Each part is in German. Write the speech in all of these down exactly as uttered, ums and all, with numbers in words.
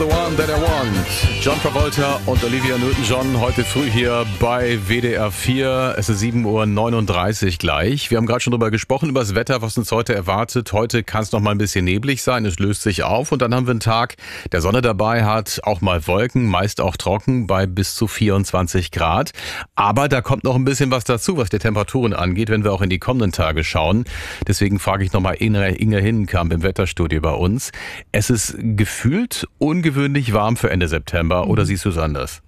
the one that I want. John Travolta und Olivia Newton-John heute früh hier bei W D R vier. Es ist sieben Uhr neununddreißig gleich. Wir haben gerade schon drüber gesprochen, über das Wetter, was uns heute erwartet. Heute kann es noch mal ein bisschen neblig sein, es löst sich auf und dann haben wir einen Tag, der Sonne dabei hat, auch mal Wolken, meist auch trocken bei bis zu vierundzwanzig Grad. Aber da kommt noch ein bisschen was dazu, was die Temperaturen angeht, wenn wir auch in die kommenden Tage schauen. Deswegen frage ich nochmal Inge, Inge Hinnenkamp im Wetterstudio bei uns. Es ist gefühlt ungewöhnlich warm für Ende September, oder siehst du es anders?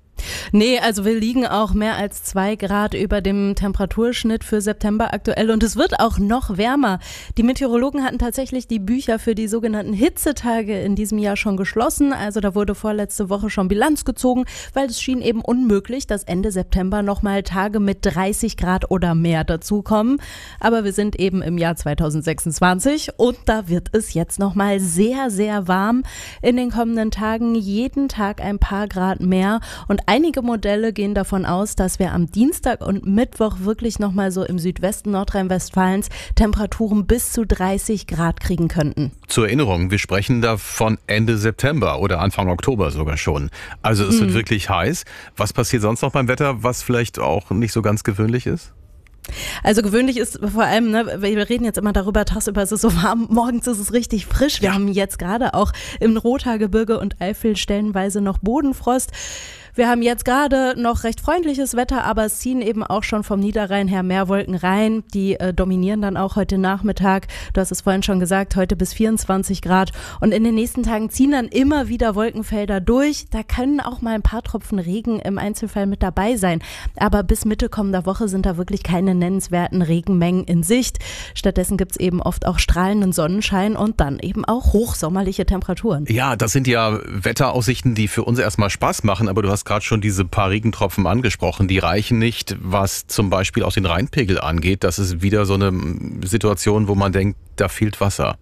Nee, also wir liegen auch mehr als zwei Grad über dem Temperaturschnitt für September aktuell und es wird auch noch wärmer. Die Meteorologen hatten tatsächlich die Bücher für die sogenannten Hitzetage in diesem Jahr schon geschlossen. Also da wurde vorletzte Woche schon Bilanz gezogen, weil es schien eben unmöglich, dass Ende September nochmal Tage mit dreißig Grad oder mehr dazukommen. Aber wir sind eben im Jahr zweitausendsechsundzwanzig und da wird es jetzt nochmal sehr, sehr warm. In den kommenden Tagen jeden Tag ein paar Grad mehr und einige Modelle gehen davon aus, dass wir am Dienstag und Mittwoch wirklich nochmal so im Südwesten Nordrhein-Westfalens Temperaturen bis zu dreißig Grad kriegen könnten. Zur Erinnerung, wir sprechen da von Ende September oder Anfang Oktober sogar schon. Also es wird mhm. wirklich heiß. Was passiert sonst noch beim Wetter, was vielleicht auch nicht so ganz gewöhnlich ist? Also gewöhnlich ist vor allem, ne, wir reden jetzt immer darüber, tagsüber ist es so warm, morgens ist es richtig frisch. Wir ja. haben jetzt gerade auch im Rothaargebirge und Eifel stellenweise noch Bodenfrost. Wir haben jetzt gerade noch recht freundliches Wetter, aber es ziehen eben auch schon vom Niederrhein her mehr Wolken rein. Die äh, dominieren dann auch heute Nachmittag. Du hast es vorhin schon gesagt, heute bis vierundzwanzig Grad. Und in den nächsten Tagen ziehen dann immer wieder Wolkenfelder durch. Da können auch mal ein paar Tropfen Regen im Einzelfall mit dabei sein. Aber bis Mitte kommender Woche sind da wirklich keine nennenswerten Regenmengen in Sicht. Stattdessen gibt's eben oft auch strahlenden Sonnenschein und dann eben auch hochsommerliche Temperaturen. Ja, das sind ja Wetteraussichten, die für uns erstmal Spaß machen, aber du hast gerade schon diese paar Regentropfen angesprochen, die reichen nicht, was zum Beispiel auch den Rheinpegel angeht. Das ist wieder so eine Situation, wo man denkt, da fehlt Wasser.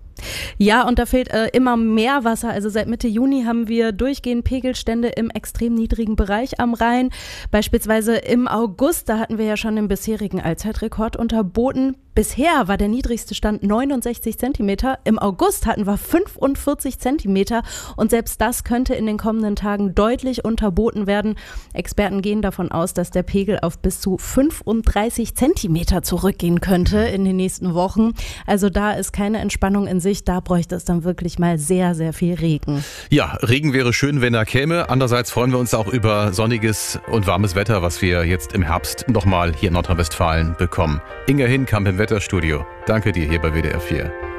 Ja, und da fehlt äh, immer mehr Wasser. Also seit Mitte Juni haben wir durchgehend Pegelstände im extrem niedrigen Bereich am Rhein. Beispielsweise im August, da hatten wir ja schon den bisherigen Allzeitrekord unterboten. Bisher war der niedrigste Stand neunundsechzig Zentimeter. Im August hatten wir fünfundvierzig Zentimeter und selbst das könnte in den kommenden Tagen deutlich unterboten werden. Experten gehen davon aus, dass der Pegel auf bis zu fünfunddreißig Zentimeter zurückgehen könnte in den nächsten Wochen. Also da ist keine Entspannung in Sicht. Da bräuchte es dann wirklich mal sehr, sehr viel Regen. Ja, Regen wäre schön, wenn er käme. Andererseits freuen wir uns auch über sonniges und warmes Wetter, was wir jetzt im Herbst nochmal hier in Nordrhein-Westfalen bekommen. Inge Hinnenkamp im Wetterstudio. Danke dir hier bei W D R vier.